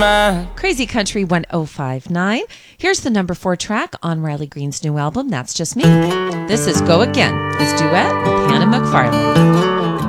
mind. Crazy Country 1059. Here's the number 4 track on Riley Green's new album, That's Just Me. This is Go Again, his duet with Hannah McFarlane.